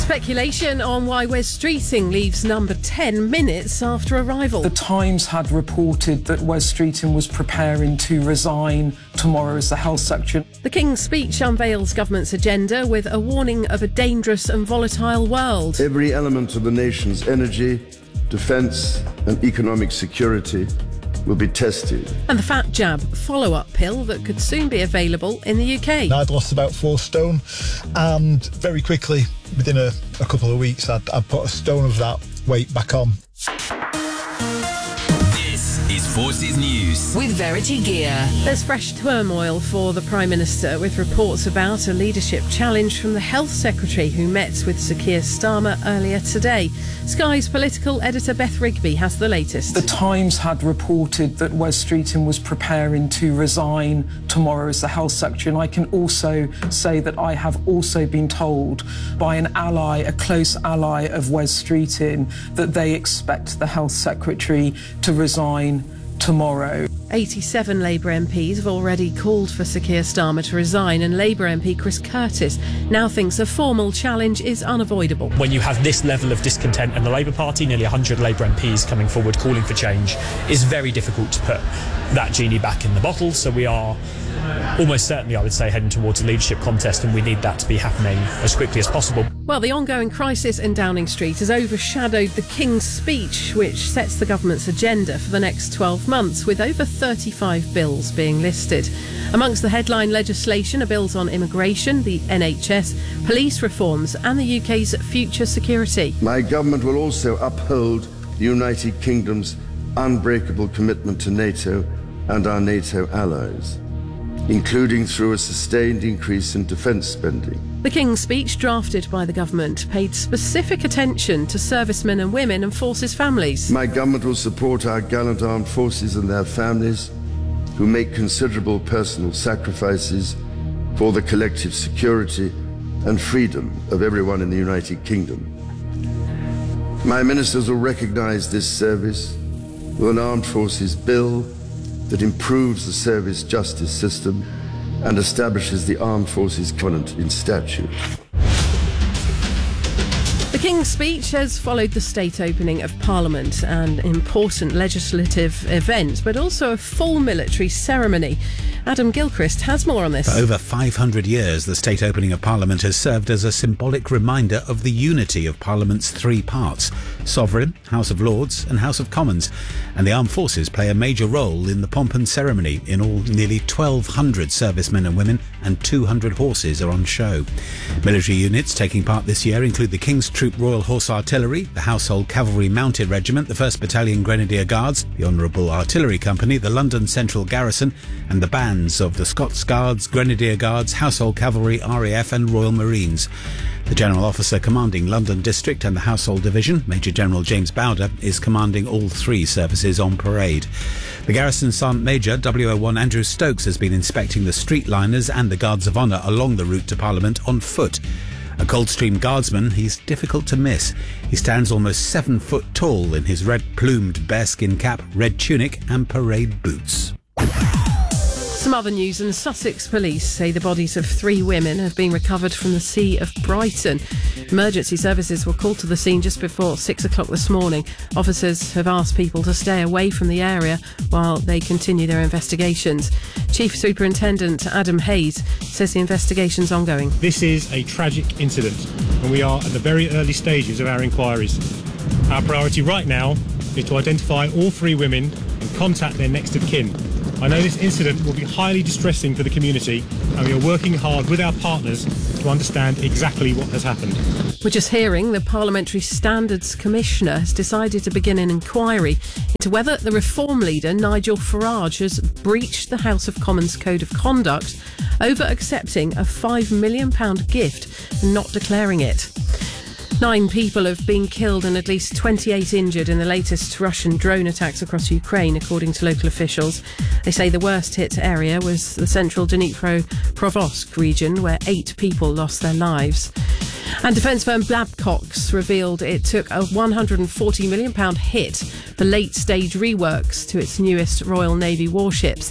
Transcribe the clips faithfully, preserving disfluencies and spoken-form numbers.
Speculation on why Wes Streeting leaves number ten minutes after arrival. The Times had reported that Wes Streeting was preparing to resign tomorrow as the Health Secretary. The King's Speech unveils government's agenda with a warning of a dangerous and volatile world. Every element of the nation's energy, defence and economic security will be tested. And the Fat Jab follow-up pill that could soon be available in the U K. I'd lost about four stone and very quickly, within a, a couple of weeks, I'd, I'd put a stone of that weight back on. This is Forces News with Verity Gear. There's fresh turmoil for the Prime Minister, with reports about a leadership challenge from the Health Secretary, who met with Sir Keir Starmer earlier today. Sky's political editor Beth Rigby has the latest. The Times had reported that Wes Streeting was preparing to resign tomorrow as the Health Secretary, and I can also say that I have also been told by an ally, a close ally of Wes Streeting, that they expect the Health Secretary to resign tomorrow. eighty-seven Labour M Ps have already called for Sir Keir Starmer to resign, and Labour M P Chris Curtis now thinks a formal challenge is unavoidable. When you have this level of discontent in the Labour Party, nearly one hundred Labour M Ps coming forward calling for change, it's very difficult to put that genie back in the bottle. So we are almost certainly, I would say, heading towards a leadership contest, and we need that to be happening as quickly as possible. Well, the ongoing crisis in Downing Street has overshadowed the King's Speech, which sets the government's agenda for the next twelve months, with over thirty-five bills being listed. Amongst the headline legislation are bills on immigration, the N H S, police reforms and the U K's future security. My government will also uphold the United Kingdom's unbreakable commitment to NATO and our NATO allies, including through a sustained increase in defence spending. The King's Speech, drafted by the government, paid specific attention to servicemen and women and forces families. My government will support our gallant armed forces and their families, who make considerable personal sacrifices for the collective security and freedom of everyone in the United Kingdom. My ministers will recognise this service with an armed forces bill that improves the service justice system and establishes the Armed Forces Covenant in statute. The King's Speech has followed the state opening of Parliament, an important legislative event, but also a full military ceremony. Adam Gilchrist has more on this. For over five hundred years, the state opening of Parliament has served as a symbolic reminder of the unity of Parliament's three parts: Sovereign, House of Lords and House of Commons. And the armed forces play a major role in the pomp and ceremony. In all, nearly twelve hundred servicemen and women and two hundred horses are on show. Military units taking part this year include the King's Troop Royal Horse Artillery, the Household Cavalry Mounted Regiment, the first Battalion Grenadier Guards, the Honourable Artillery Company, the London Central Garrison and the bands of the Scots Guards, Grenadier Guards, Household Cavalry, R A F and Royal Marines. The General Officer commanding London District and the Household Division, Major General James Bowder, is commanding all three services on parade. The Garrison Sergeant Major, W O one Andrew Stokes, has been inspecting the streetliners and the Guards of Honour along the route to Parliament on foot. A Coldstream Guardsman, he's difficult to miss. He stands almost seven foot tall in his red-plumed bearskin cap, red tunic and parade boots. Some other news, and Sussex police say the bodies of three women have been recovered from the Sea of Brighton. Emergency services were called to the scene just before six o'clock this morning. Officers have asked people to stay away from the area while they continue their investigations. Chief Superintendent Adam Hayes says the investigation's ongoing. This is a tragic incident, and we are at the very early stages of our inquiries. Our priority right now is to identify all three women and contact their next of kin. I know this incident will be highly distressing for the community, and we are working hard with our partners to understand exactly what has happened. We're just hearing the Parliamentary Standards Commissioner has decided to begin an inquiry into whether the Reform leader Nigel Farage has breached the House of Commons Code of Conduct over accepting a five million pounds gift and not declaring it. Nine people have been killed and at least twenty-eight injured in the latest Russian drone attacks across Ukraine, according to local officials. They say the worst hit area was the central Dnipropetrovsk region, where eight people lost their lives. And defence firm Babcock's revealed it took a one hundred forty million pounds hit for late-stage reworks to its newest Royal Navy warships.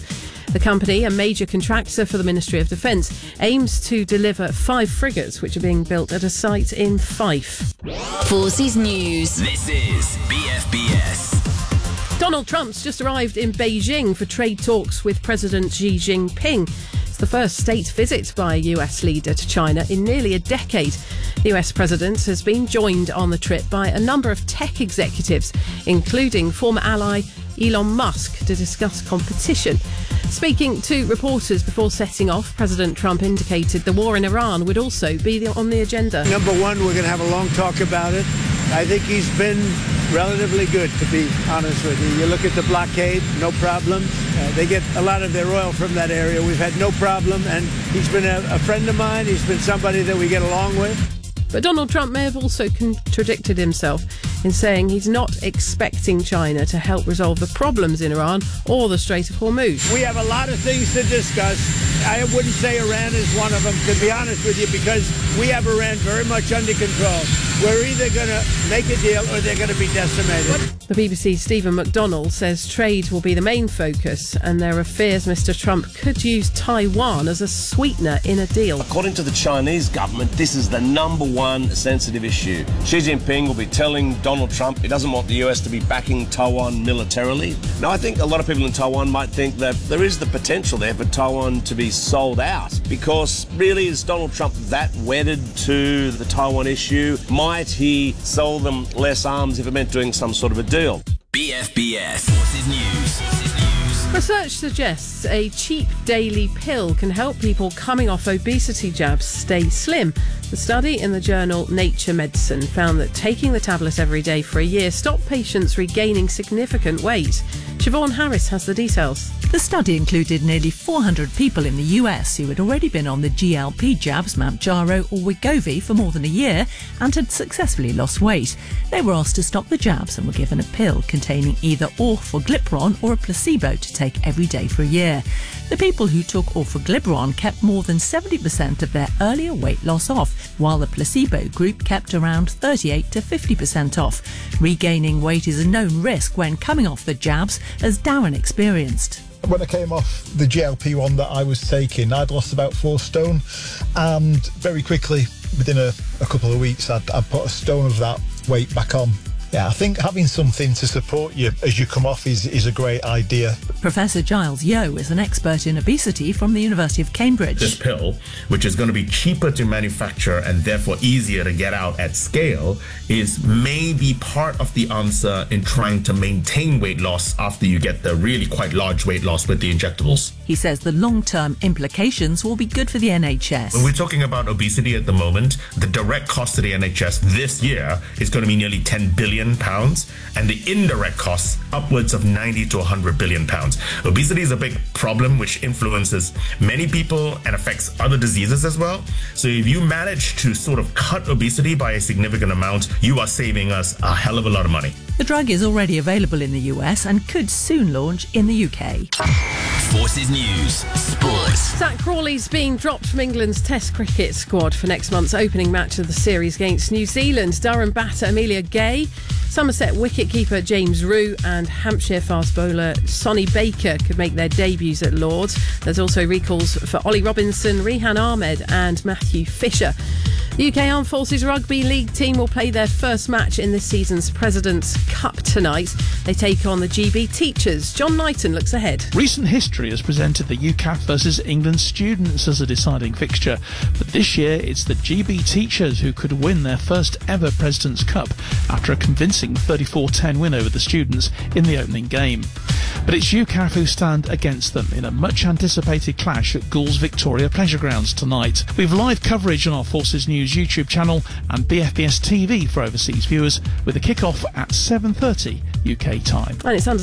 The company, a major contractor for the Ministry of Defence, aims to deliver five frigates which are being built at a site in Fife. Forces News. This is B F B S. Donald Trump's just arrived in Beijing for trade talks with President Xi Jinping. It's the first state visit by a U S leader to China in nearly a decade. The U S president has been joined on the trip by a number of tech executives, including former ally Elon Musk, to discuss competition. Speaking to reporters before setting off, President Trump indicated the war in Iran would also be on the agenda. Number one, we're going to have a long talk about it. I think he's been relatively good, to be honest with you. You look at the blockade, no problem. Uh, they get a lot of their oil from that area. We've had no problem, and he's been a, a friend of mine. He's been somebody that we get along with. But Donald Trump may have also contradicted himself in saying he's not expecting China to help resolve the problems in Iran or the Strait of Hormuz. We have a lot of things to discuss. I wouldn't say Iran is one of them, to be honest with you, because we have Iran very much under control. We're either going to make a deal or they're going to be decimated. The B B C's Stephen McDonnell says trade will be the main focus, and there are fears Mister Trump could use Taiwan as a sweetener in a deal. According to the Chinese government, this is the number one sensitive issue. Xi Jinping will be telling Donald Trump he doesn't want the U S to be backing Taiwan militarily. Now, I think a lot of people in Taiwan might think that there is the potential there for Taiwan to be sold out, because really, is Donald Trump that wedded to the Taiwan issue? Might he sell them less arms if it meant doing some sort of a deal? B F B S. Forces News. Forces News. Research suggests a cheap daily pill can help people coming off obesity jabs stay slim. The study in the journal Nature Medicine found that taking the tablet every day for a year stopped patients regaining significant weight. Siobhan Harris has the details. The study included nearly four hundred people in the U S who had already been on the G L P jabs, Mounjaro or Wegovy, for more than a year and had successfully lost weight. They were asked to stop the jabs and were given a pill containing either orforglipron or a placebo to take every day for a year. The people who took orforglipron kept more than seventy percent of their earlier weight loss off, while the placebo group kept around thirty-eight to fifty percent off. Regaining weight is a known risk when coming off the jabs, as Darren experienced. When I came off the G L P one that I was taking, I'd lost about four stone, and very quickly, within a, a couple of weeks, I'd, I'd put a stone of that weight back on. Yeah, I think having something to support you as you come off is, is a great idea. Professor Giles Yeo is an expert in obesity from the University of Cambridge. This pill, which is going to be cheaper to manufacture and therefore easier to get out at scale, is maybe part of the answer in trying to maintain weight loss after you get the really quite large weight loss with the injectables. He says the long-term implications will be good for the N H S. When we're talking about obesity at the moment, the direct cost to the N H S this year is going to be nearly ten billion pounds, and the indirect costs upwards of ninety to one hundred billion pounds. Obesity is a big problem which influences many people and affects other diseases as well. So if you manage to sort of cut obesity by a significant amount, you are saving us a hell of a lot of money. The drug is already available in the U S and could soon launch in the U K. Forces News. Sports. Zach Crawley's being dropped from England's Test cricket squad for next month's opening match of the series against New Zealand. Durham batter Amelia Gay, Somerset wicket-keeper James Rue and Hampshire fast bowler Sonny Baker could make their debuts at Lord's. There's also recalls for Ollie Robinson, Rehan Ahmed and Matthew Fisher. The U K Armed Forces Rugby League team will play their first match in this season's President's Cup tonight. They take on the G B Teachers. John Knighton looks ahead. Recent history has presented the U C A F versus England students as a deciding fixture, but this year it's the G B Teachers who could win their first ever President's Cup after a convincing thirty-four ten win over the students in the opening game. But it's U C A F who stand against them in a much anticipated clash at Gould's Victoria Pleasure Grounds tonight. We've live coverage on our Forces News YouTube channel and B F B S T V for overseas viewers, with a kick-off at seven thirty U K time. And it's under